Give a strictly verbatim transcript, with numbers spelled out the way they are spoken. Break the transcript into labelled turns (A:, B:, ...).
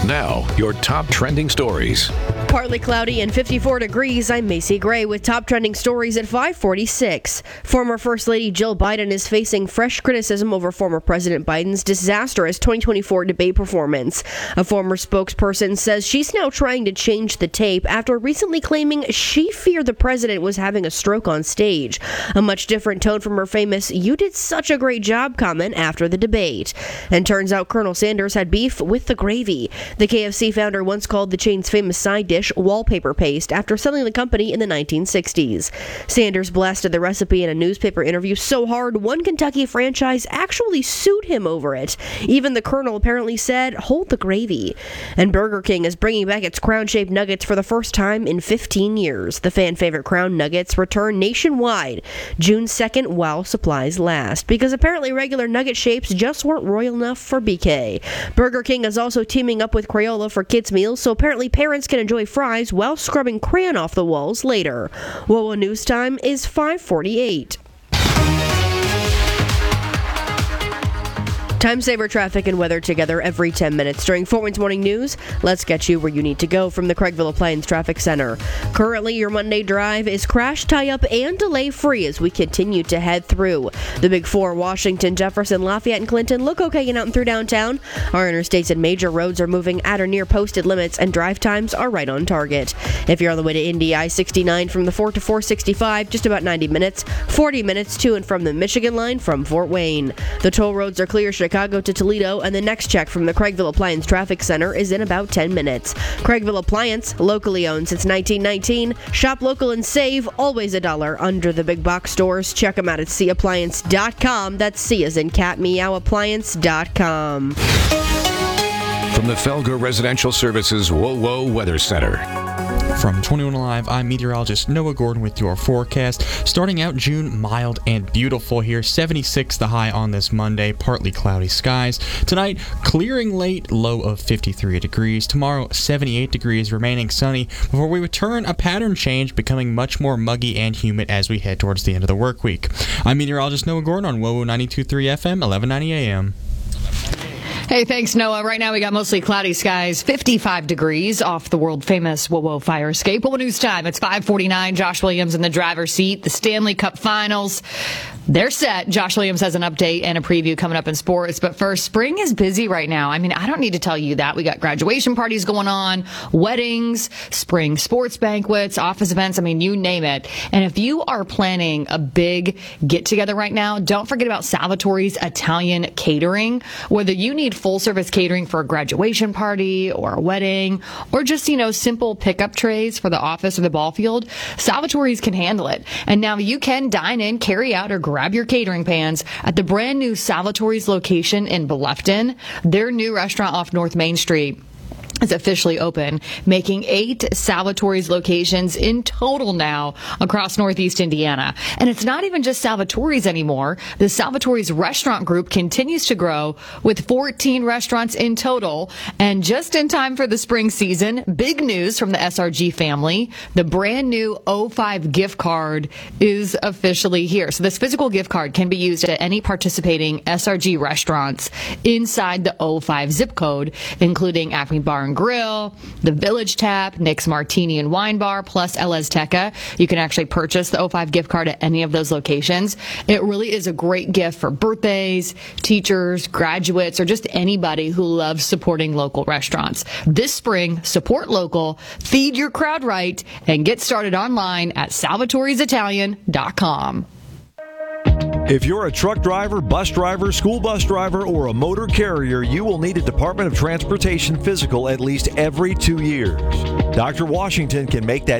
A: Now, your top trending stories.
B: Partly cloudy and fifty-four degrees. I'm Macy Gray with top trending stories at five forty-six. Former First Lady Jill Biden is facing fresh criticism over former President Biden's disastrous twenty twenty-four debate performance. A former spokesperson says she's now trying to change the tape after recently claiming she feared the president was having a stroke on stage. A much different tone from her famous "you did such a great job" comment after the debate. And turns out Colonel Sanders had beef with the gravy. The K F C founder once called the chain's famous side dish wallpaper paste after selling the company in the nineteen sixties. Sanders blasted the recipe in a newspaper interview so hard one Kentucky franchise actually sued him over it. Even the Colonel apparently said, "Hold the gravy." And Burger King is bringing back its crown-shaped nuggets for the first time in fifteen years. The fan-favorite Crown Nuggets return nationwide June second while supplies last, because apparently regular nugget shapes just weren't royal enough for B K. Burger King is also teaming up with Crayola for kids' meals, so apparently parents can enjoy fries while scrubbing crayon off the walls later. WOWO News Time is five forty-eight. Time saver traffic and weather together every ten minutes. During Fort Wayne's Morning News, let's get you where you need to go from the Craigville Appliance Traffic Center. Currently, your Monday drive is crash, tie-up, and delay-free as we continue to head through. The Big Four, Washington, Jefferson, Lafayette, and Clinton, look okay and out and through downtown. Our interstates and major roads are moving at or near posted limits, and drive times are right on target. If you're on the way to Indy, I sixty-nine from the Fort to four sixty-five, just about ninety minutes. forty minutes to and from the Michigan line from Fort Wayne. The toll roads are clear Chicago to Toledo, and the next check from the Craigville Appliance Traffic Center is in about ten minutes. Craigville Appliance, locally owned since nineteen nineteen. Shop local and save, always a dollar under the big box stores. Check them out at C appliance dot com. That's C as in cat, meow, appliance dot com.
A: From the Felger Residential Services WOWO Weather Center.
C: From twenty-one Alive, I'm meteorologist Noah Gordon with your forecast. Starting out June, mild and beautiful here. seventy-six the high on this Monday, partly cloudy skies. Tonight, clearing late, low of fifty-three degrees. Tomorrow, seventy-eight degrees, remaining sunny, before we return a pattern change, becoming much more muggy and humid as we head towards the end of the work week. I'm meteorologist Noah Gordon on WOWO ninety-two point three F M, eleven ninety A M.
D: Hey, thanks, Noah. Right now we got mostly cloudy skies, fifty-five degrees off the world-famous WOWO fire escape. WOWO News Time. It's five forty-nine. Josh Williams in the driver's seat. The Stanley Cup Finals, they're set. Josh Williams has an update and a preview coming up in sports. But first, spring is busy right now. I mean, I don't need to tell you that. We got graduation parties going on, weddings, spring sports banquets, office events. I mean, you name it. And if you are planning a big get-together right now, don't forget about Salvatore's Italian Catering. Whether you need full-service catering for a graduation party or a wedding, or just, you know, simple pickup trays for the office or the ball field, Salvatore's can handle it. And now you can dine in, carry out, or grab your catering pans at the brand new Salvatore's location in Bluffton. Their new restaurant off North Main Street is officially open, making eight Salvatore's locations in total now across Northeast Indiana. And it's not even just Salvatore's anymore. The Salvatore's restaurant group continues to grow with fourteen restaurants in total. And just in time for the spring season, big news from the S R G family. The brand new O five gift card is officially here. So this physical gift card can be used at any participating S R G restaurants inside the O five zip code, including Acme Bar and Grill, the Village Tap, Nick's Martini and Wine Bar, plus El Azteca. You can actually purchase the O five gift card at any of those locations. It really is a great gift for birthdays, teachers, graduates, or just anybody who loves supporting local restaurants. This spring, support local, feed your crowd right, and get started online at salvatore's italian dot com.
E: If you're a truck driver, bus driver, school bus driver, or a motor carrier, you will need a Department of Transportation physical at least every two years. Doctor Washington can make that